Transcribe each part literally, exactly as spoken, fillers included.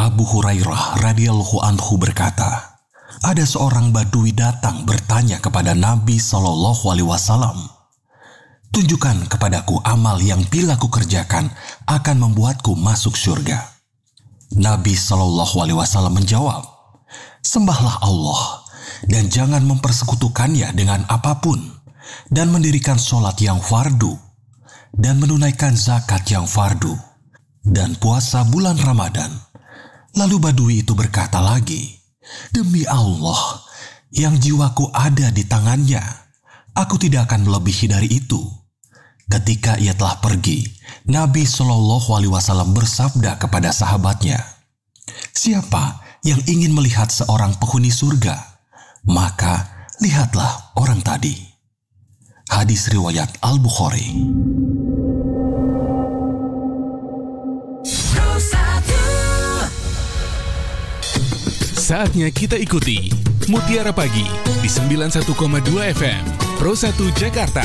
Abu Hurairah radhiyallahu anhu berkata, ada seorang badui datang bertanya kepada Nabi Shallallahu Alaihi Wasallam, tunjukkan kepadaku amal yang bila ku kerjakan akan membuatku masuk surga. Nabi Shallallahu Alaihi Wasallam menjawab, sembahlah Allah dan jangan mempersekutukannya dengan apapun, dan mendirikan sholat yang fardu, dan menunaikan zakat yang fardu, dan puasa bulan Ramadan. Lalu badui itu berkata lagi, demi Allah yang jiwaku ada di tangannya, aku tidak akan melebihi dari itu. Ketika ia telah pergi, Nabi Shallallahu Alaihi Wasallam bersabda kepada sahabatnya, siapa yang ingin melihat seorang penghuni surga, maka lihatlah orang tadi. Hadis riwayat Al-Bukhari. Saatnya kita ikuti Mutiara Pagi di sembilan puluh satu koma dua F M Pro satu Jakarta.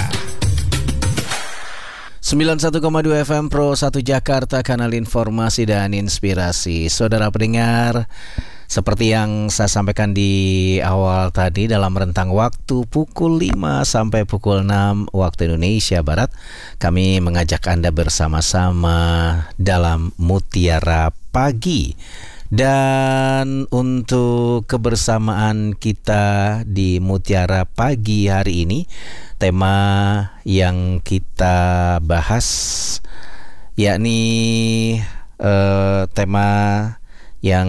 sembilan puluh satu koma dua F M Pro satu Jakarta, kanal informasi dan inspirasi. Saudara pendengar, seperti yang saya sampaikan di awal tadi, dalam rentang waktu pukul lima sampai pukul enam waktu Indonesia Barat, kami mengajak Anda bersama-sama dalam Mutiara Pagi. Dan untuk kebersamaan kita di Mutiara Pagi hari ini, tema yang kita bahas yakni eh, tema yang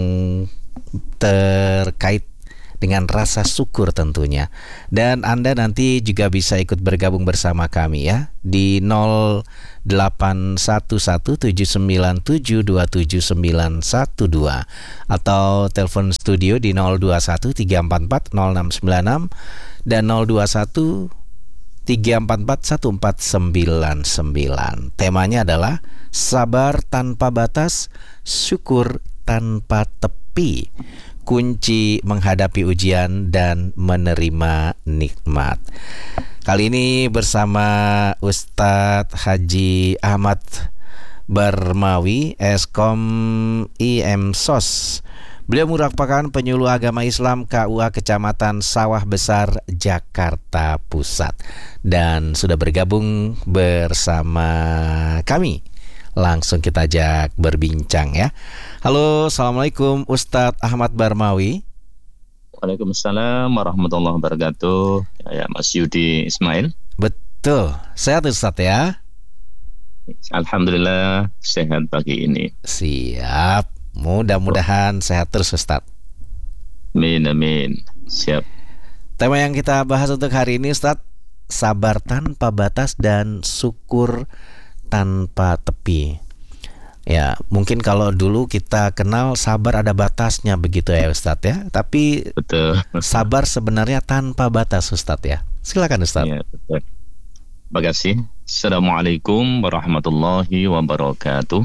terkait dengan rasa syukur tentunya. Dan Anda nanti juga bisa ikut bergabung bersama kami ya di nol delapan satu satu tujuh sembilan tujuh dua tujuh sembilan satu dua atau telepon studio di nol dua satu tiga empat empat nol enam sembilan enam dan nol dua satu tiga empat empat satu empat sembilan sembilan. Temanya adalah sabar tanpa batas, syukur tanpa tepi, kunci menghadapi ujian dan menerima nikmat. Kali ini bersama Ustadz Haji Ahmad Barmawi, Eskom I M S O S. Beliau merupakan penyuluh agama Islam K U A Kecamatan Sawah Besar, Jakarta Pusat, dan sudah bergabung bersama kami. Langsung kita ajak berbincang ya. Halo, assalamualaikum Ustadz Ahmad Barmawi. Waalaikumsalam warahmatullahi wabarakatuh. Ya, Mas Yudi Ismail. Betul, sehat Ustadz ya? Alhamdulillah sehat pagi ini. Siap, mudah-mudahan sehat terus Ustadz. Amin, amin. Siap. Tema yang kita bahas untuk hari ini Ustadz, sabar tanpa batas dan syukur tanpa tepi. Ya, mungkin kalau dulu kita kenal sabar ada batasnya begitu ya Ustadz ya. Tapi betul. Sabar sebenarnya tanpa batas Ustadz ya. Silakan Ustadz. Ya, betul. Terima kasih. Assalamualaikum warahmatullahi wabarakatuh.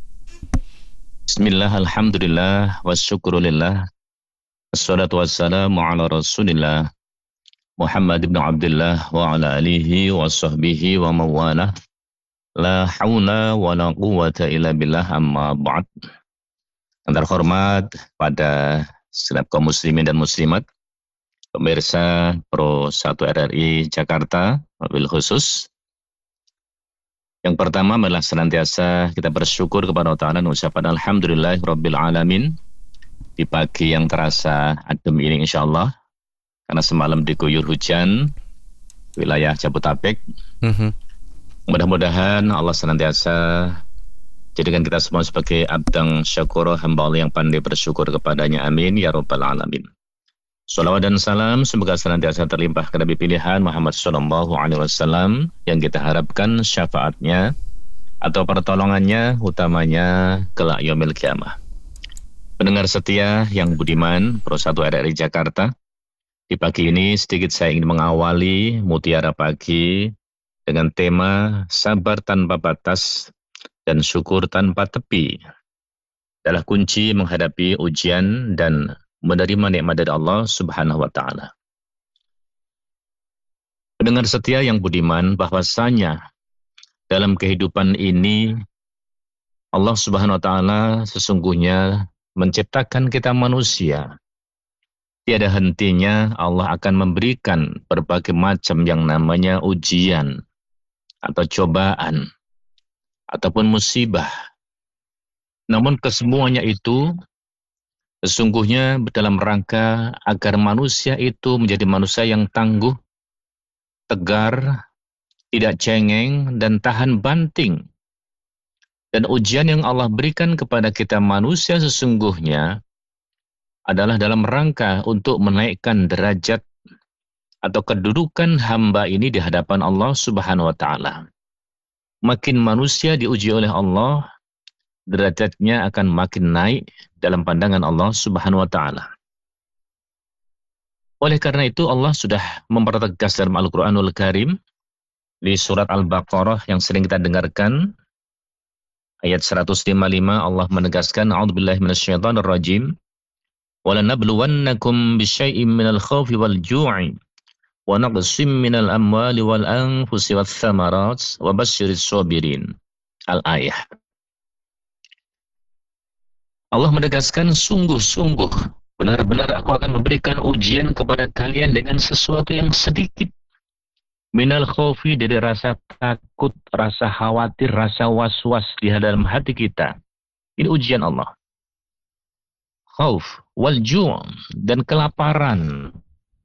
Bismillah, alhamdulillah, wassyukurulillah, wassalatu wassalamu ala rasulillah Muhammad ibn Abdullah wa ala alihi wa sahbihi wa mawalah. La haula wa la quwata illa billah, amma ba'd. Yang terhormat pada segenap kaum muslimin dan muslimat, pemirsa Pro satu R R I Jakarta, wabil khusus. Yang pertama adalah senantiasa kita bersyukur kepada Allah Ta'ala dan ucapan alhamdulillah rabbil alamin di pagi yang terasa adem ini insyaallah, karena semalam diguyur hujan wilayah Jabodetabek. Mm-hmm. Mudah-mudahan Allah senantiasa jadikan kita semua sebagai abdang syakura, hamba Allah yang pandai bersyukur kepadanya. Amin ya rabbal alamin. Salawat dan salam semoga senantiasa terlimpah ke Nabi pilihan Muhammad sallallahu alaihi wasallam yang kita harapkan syafaatnya atau pertolongannya utamanya kelak yaumil kiamah. Pendengar setia yang budiman Pro satu R R I Jakarta, di pagi ini sedikit saya ingin mengawali Mutiara Pagi dengan tema sabar tanpa batas dan syukur tanpa tepi adalah kunci menghadapi ujian dan menerima nikmat dari Allah Subhanahu wa Ta'ala. Pendengar setia yang budiman, bahwasanya dalam kehidupan ini Allah Subhanahu wa Ta'ala sesungguhnya menciptakan kita manusia, tiada hentinya Allah akan memberikan berbagai macam yang namanya ujian atau cobaan ataupun musibah. Namun kesemuanya itu sesungguhnya dalam rangka agar manusia itu menjadi manusia yang tangguh, tegar, tidak cengeng, dan tahan banting. Dan ujian yang Allah berikan kepada kita manusia sesungguhnya adalah dalam rangka untuk menaikkan derajat atau kedudukan hamba ini di hadapan Allah Subhanahu wa Ta'ala. Makin manusia diuji oleh Allah, derajatnya akan makin naik dalam pandangan Allah Subhanahu wa Ta'ala. Oleh karena itu Allah sudah mempertegas dalam Al-Quranul Karim di surat Al-Baqarah yang sering kita dengarkan, ayat seratus lima puluh lima, Allah menegaskan, A'udzubillahi minasyaitonir rajim, وَلَنَبْلُوَنَّكُمْ بِشَيْءٍ مِنَ الْخَوْفِ وَالْجُوعِ وَنَقْصٍ مِنَ الْأَمْوَالِ وَالْأَنفُسِ وَالثَّمَرَاتِ وَبَشِّرِ الصَّابِرِينَ. Al-Ayah. Allah menegaskan, sungguh-sungguh benar-benar aku akan memberikan ujian kepada kalian dengan sesuatu yang sedikit. Minal khawfi, dari rasa takut, rasa khawatir, rasa was-was di dalam hati kita. Ini ujian Allah. Khauf, wal ju', dan kelaparan.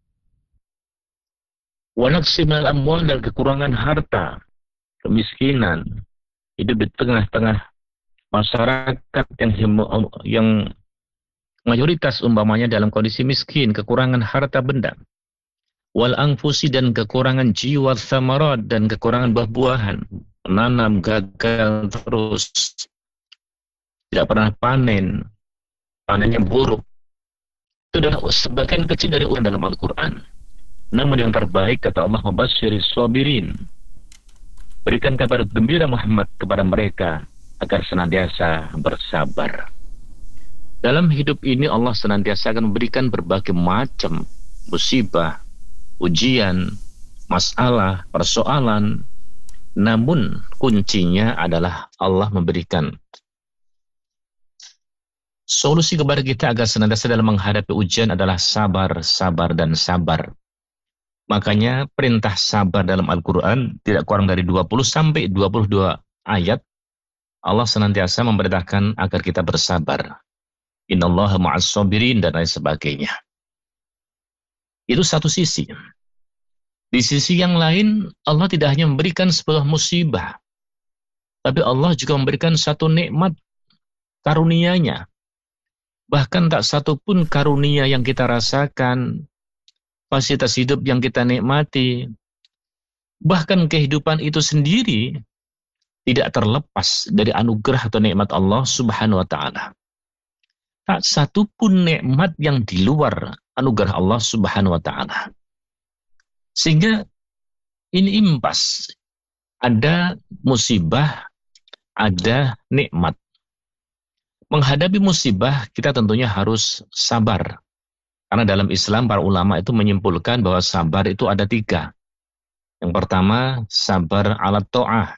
Wa naqsi minal amwal, dan kekurangan harta, kemiskinan. Hidup di tengah-tengah masyarakat yang yang mayoritas umpamanya dalam kondisi miskin, kekurangan harta benda. Wal anfusi, dan kekurangan jiwa, thamarat, dan kekurangan buah-buahan, menanam gagal terus, tidak pernah panen, panennya buruk. Itu adalah sebagian kecil dari urusan dalam Al-Quran. Namun yang terbaik, kata Allah, mubasyiris sabirin, berikan kabar gembira Muhammad kepada mereka agar senantiasa bersabar. Dalam hidup ini Allah senantiasa akan memberikan berbagai macam musibah, ujian, masalah, persoalan. Namun kuncinya adalah Allah memberikan solusi kepada kita agar senantiasa dalam menghadapi ujian adalah sabar, sabar, dan sabar. Makanya perintah sabar dalam Al-Quran tidak kurang dari dua puluh sampai dua puluh dua ayat. Allah senantiasa memerintahkan agar kita bersabar. Innallaha ma'as sabirin, dan lain sebagainya. Itu satu sisi. Di sisi yang lain, Allah tidak hanya memberikan sebuah musibah, tapi Allah juga memberikan satu nikmat karunia-Nya. Bahkan tak satu pun karunia yang kita rasakan, fasilitas hidup yang kita nikmati, bahkan kehidupan itu sendiri tidak terlepas dari anugerah atau nikmat Allah Subhanahu wa Ta'ala. Tak satu pun nikmat yang di luar anugerah Allah Subhanahu wa Ta'ala. Sehingga ini impas. Ada musibah, ada nikmat. Menghadapi musibah, kita tentunya harus sabar. Karena dalam Islam, para ulama itu menyimpulkan bahwa sabar itu ada tiga. Yang pertama, sabar ala ta'ah.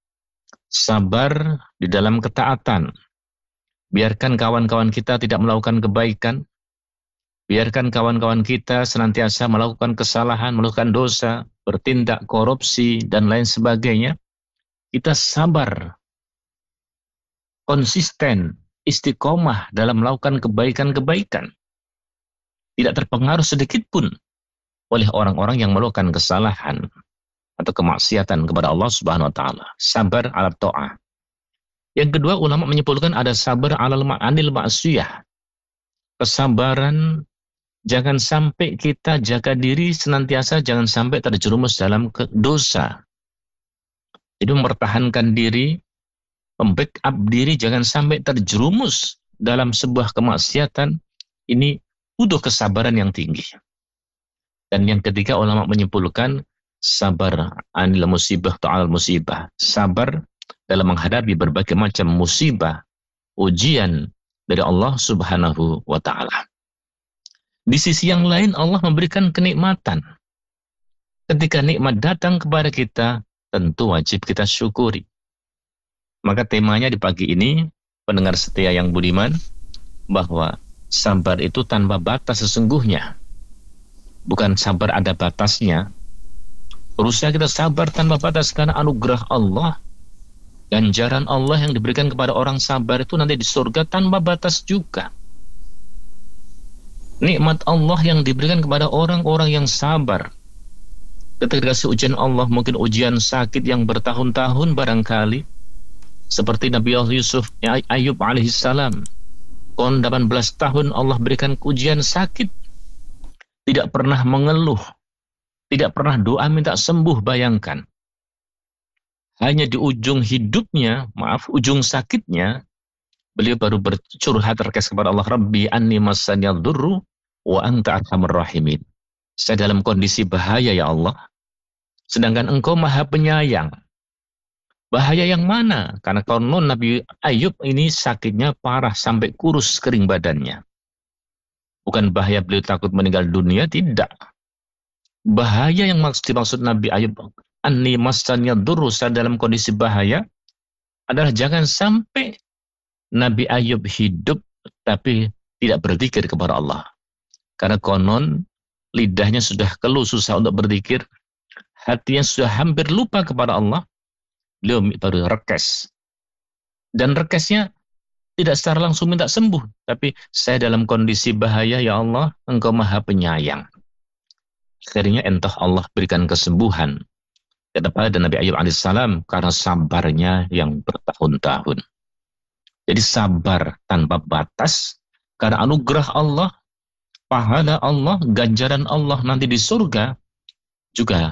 Sabar di dalam ketaatan. Biarkan kawan-kawan kita tidak melakukan kebaikan. Biarkan kawan-kawan kita senantiasa melakukan kesalahan, melakukan dosa, bertindak korupsi, dan lain sebagainya. Kita sabar, konsisten, istiqomah dalam melakukan kebaikan-kebaikan. Tidak terpengaruh sedikit pun oleh orang-orang yang melakukan kesalahan atau kemaksiatan kepada Allah Subhanahu wa Ta'ala. Sabar ala ta'ah. Yang kedua, ulama menyimpulkan ada sabar alal ma'anil ma'asiyah. Kesabaran, jangan sampai kita jaga diri senantiasa, jangan sampai terjerumus dalam dosa. Jadi mempertahankan diri, membackup diri, jangan sampai terjerumus dalam sebuah kemaksiatan. Ini butuh kesabaran yang tinggi. Dan yang ketiga, ulama menyimpulkan sabar anil musibah ta'al musibah. Sabar dalam menghadapi berbagai macam musibah, ujian dari Allah Subhanahu wa Ta'ala. Di sisi yang lain, Allah memberikan kenikmatan. Ketika nikmat datang kepada kita, tentu wajib kita syukuri. Maka temanya di pagi ini, pendengar setia yang budiman, bahwa sabar itu tanpa batas sesungguhnya. Bukan sabar ada batasnya. Harusnya kita sabar tanpa batas karena anugerah Allah, ganjaran Allah yang diberikan kepada orang sabar itu nanti di surga tanpa batas juga. Nikmat Allah yang diberikan kepada orang-orang yang sabar. Ketika dikasih ujian Allah, mungkin ujian sakit yang bertahun-tahun barangkali, seperti Nabi Yusuf, Ayub alaihissalam. Kon delapan belas tahun Allah berikan ujian sakit, tidak pernah mengeluh, tidak pernah doa minta sembuh, bayangkan. Hanya di ujung hidupnya, maaf, ujung sakitnya, beliau baru bercurhat terkes kepada Allah, Rabbi anni massanyal durru wa anta arhamur rahimin. Saya dalam kondisi bahaya ya Allah, sedangkan engkau maha penyayang. Bahaya yang mana? Karena konon Nabi Ayub ini sakitnya parah sampai kurus kering badannya. Bukan bahaya beliau takut meninggal dunia, tidak. Bahaya yang maksud dimaksud Nabi Ayub, anni massanya durru, saya dalam kondisi bahaya, adalah jangan sampai Nabi Ayub hidup tapi tidak berzikir kepada Allah. Karena konon lidahnya sudah keluh, susah untuk berzikir, hatinya sudah hampir lupa kepada Allah. Beliau baru rekes. Dan rekesnya tidak secara langsung minta sembuh, tapi saya dalam kondisi bahaya ya Allah, engkau maha penyayang. Akhirnya entah Allah berikan kesembuhan kepada Nabi Ayub alaihissalam karena sabarnya yang bertahun-tahun. Jadi sabar tanpa batas karena anugerah Allah, pahala Allah, ganjaran Allah nanti di surga juga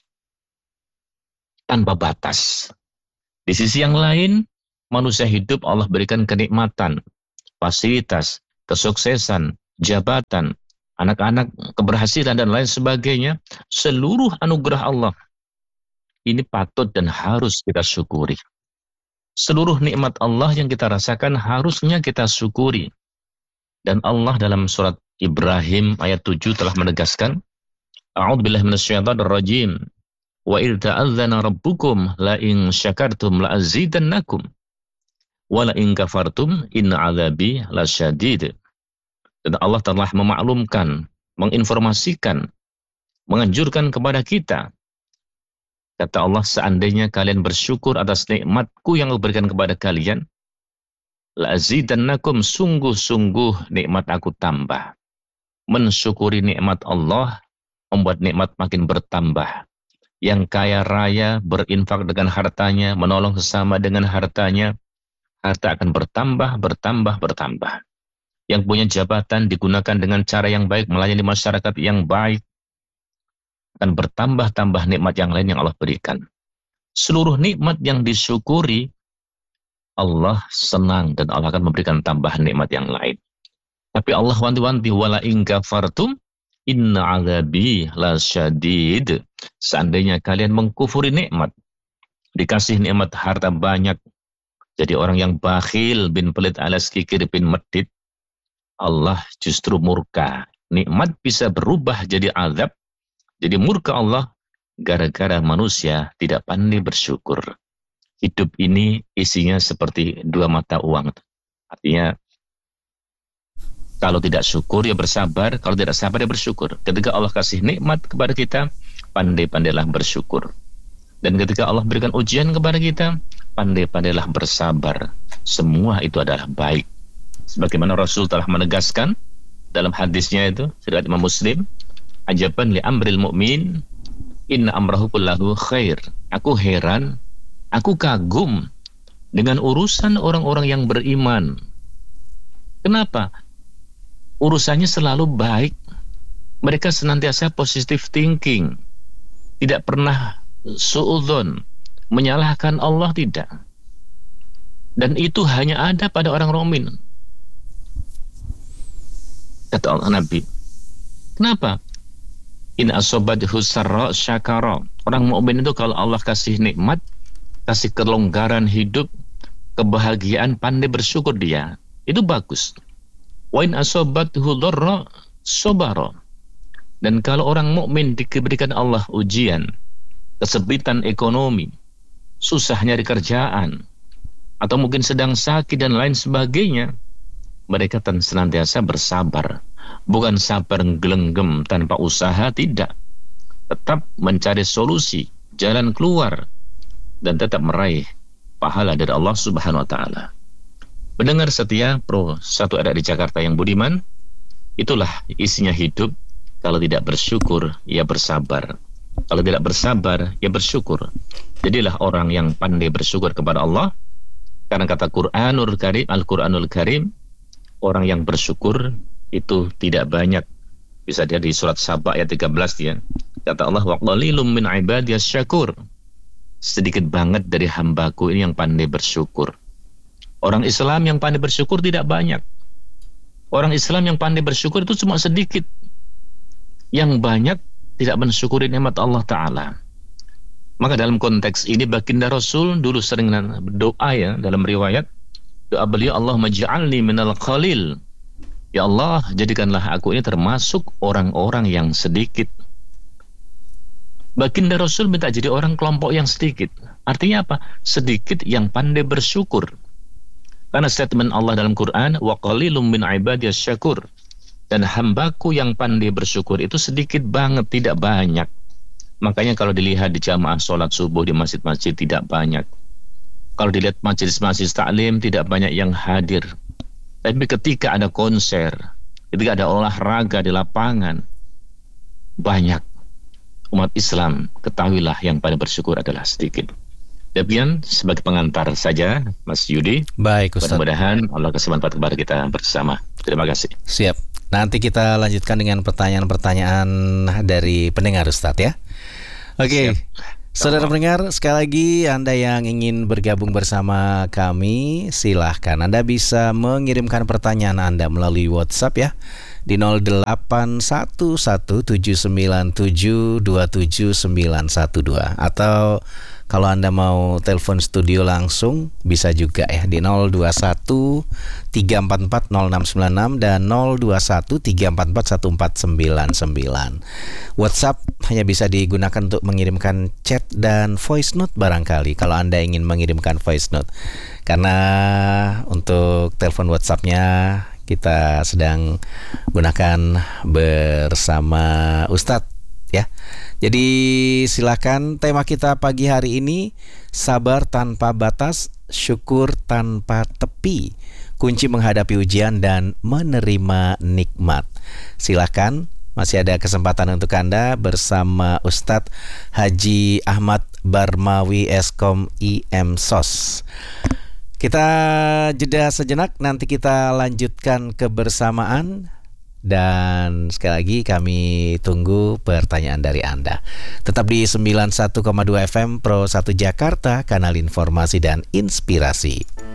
tanpa batas. Di sisi yang lain, manusia hidup Allah berikan kenikmatan, fasilitas, kesuksesan, jabatan, anak-anak, keberhasilan, dan lain sebagainya. Seluruh anugerah Allah ini patut dan harus kita syukuri. Seluruh nikmat Allah yang kita rasakan harusnya kita syukuri. Dan Allah dalam surat Ibrahim ayat tujuh telah menegaskan, A'udzubillahi minasyaitonir rajim. Wa idh ta'adzana rabbukum la in syakartum la azidannakum wa la in kafartum inna 'adzabi lasyadid. Dan Allah telah memaklumkan, menginformasikan, menganjurkan kepada kita. Kata Allah, seandainya kalian bersyukur atas nikmatku yang aku berikan kepada kalian, la azidannakum, sungguh-sungguh nikmat aku tambah. Mensyukuri nikmat Allah membuat nikmat makin bertambah. Yang kaya raya berinfak dengan hartanya, menolong sesama dengan hartanya, harta akan bertambah, bertambah, bertambah. Yang punya jabatan digunakan dengan cara yang baik, melayani masyarakat yang baik, akan bertambah-tambah nikmat yang lain yang Allah berikan. Seluruh nikmat yang disyukuri, Allah senang dan Allah akan memberikan tambahan nikmat yang lain. Tapi Allah wanti-wanti, wala in kafartum inna 'adzabi lasyadid. Seandainya kalian mengkufuri nikmat, dikasih nikmat harta banyak, jadi orang yang bakhil bin pelit alias kikir bin medit, Allah justru murka. Nikmat bisa berubah jadi azab, jadi murka Allah gara-gara manusia tidak pandai bersyukur. Hidup ini isinya seperti dua mata uang. Artinya kalau tidak syukur ya bersabar, kalau tidak sabar ya bersyukur. Ketika Allah kasih nikmat kepada kita, pandai-pandailah bersyukur. Dan ketika Allah berikan ujian kepada kita, pandai-pandailah bersabar. Semua itu adalah baik. Sebagaimana Rasul telah menegaskan dalam hadisnya itu, riwayat Imam Muslim, ajaban li amril mu'min, inna amrahu kullahu khair. Aku heran, aku kagum dengan urusan orang-orang yang beriman. Kenapa? Urusannya selalu baik. Mereka senantiasa positive thinking. Tidak pernah suudzon, menyalahkan Allah, tidak. Dan itu hanya ada pada orang mukmin. Kata Allah Nabi. Kenapa? In asobathu sarra syakara. Orang mukmin itu kalau Allah kasih nikmat, kasih kelonggaran hidup, kebahagiaan, pandai bersyukur dia. Itu bagus. Wa in asobathu dharra sabara. Dan kalau orang mukmin diberikan Allah ujian, kesempitan ekonomi, susah nyari kerjaan, atau mungkin sedang sakit dan lain sebagainya, mereka ten- senantiasa bersabar. Bukan sabar gelenggem tanpa usaha, tidak. Tetap mencari solusi, jalan keluar, dan tetap meraih pahala dari Allah Subhanahu wa Ta'ala. Pendengar setia Pro satu R di Jakarta yang budiman, itulah isinya hidup. Kalau tidak bersyukur, ya bersabar. Kalau tidak bersabar, ya bersyukur. Jadilah orang yang pandai bersyukur kepada Allah. Karena kata Qur'anul Karim, Al-Qur'anul Karim, orang yang bersyukur itu tidak banyak. Bisa dia di surat Saba ayat tiga belas ya. Kata Allah, wa qalilum min ibadiyas syakur. Sedikit banget dari hambaku ini yang pandai bersyukur. Orang Islam yang pandai bersyukur tidak banyak. Orang Islam yang pandai bersyukur itu cuma sedikit. Yang banyak tidak mensyukuri nikmat Allah Ta'ala. Maka dalam konteks ini baginda Rasul dulu sering berdoa ya, dalam riwayat doa beliau, Allahumma ja'alni minal qalil. Ya Allah, jadikanlah aku ini termasuk orang-orang yang sedikit. Baginda Rasul minta jadi orang kelompok yang sedikit. Artinya apa? Sedikit yang pandai bersyukur. Karena statement Allah dalam Quran, wa qalilum min ibadiyas syakur. Dan hambaku yang pandai bersyukur itu sedikit banget, tidak banyak. Makanya kalau dilihat di jamaah sholat subuh di masjid-masjid tidak banyak. Kalau dilihat majelis-majelis taklim tidak banyak yang hadir. Tapi ketika ada konser, ketika ada olahraga di lapangan, banyak. Umat Islam, ketahuilah yang paling bersyukur adalah sedikit. Demikian sebagai pengantar saja, Mas Yudi. Baik, Ustaz. Mudah-mudahan Allah kasih manfaat kepada kita bersama. Terima kasih. Siap. Nanti kita lanjutkan dengan pertanyaan-pertanyaan dari pendengar, Ustaz ya. Oke. Saudara pendengar, sekali lagi Anda yang ingin bergabung bersama kami, silahkan Anda bisa mengirimkan pertanyaan Anda melalui WhatsApp ya di nol delapan satu satu tujuh sembilan tujuh dua tujuh sembilan satu dua, atau kalau Anda mau telepon studio langsung bisa juga ya di nol dua satu tiga empat empat nol enam sembilan enam dan nol dua satu tiga empat empat satu empat sembilan sembilan. WhatsApp hanya bisa digunakan untuk mengirimkan chat dan voice note barangkali kalau Anda ingin mengirimkan voice note. Karena untuk telepon WhatsApp-nya kita sedang gunakan bersama Ustadz ya. Jadi silakan, tema kita pagi hari ini sabar tanpa batas, syukur tanpa tepi, kunci menghadapi ujian dan menerima nikmat. Silakan, masih ada kesempatan untuk Anda bersama Ustadz Haji Ahmad Barmawi Eskom I M S O S. Kita jeda sejenak, nanti kita lanjutkan kebersamaan. Dan sekali lagi kami tunggu pertanyaan dari Anda. Tetap di sembilan puluh satu koma dua F M Pro satu Jakarta, kanal informasi dan inspirasi.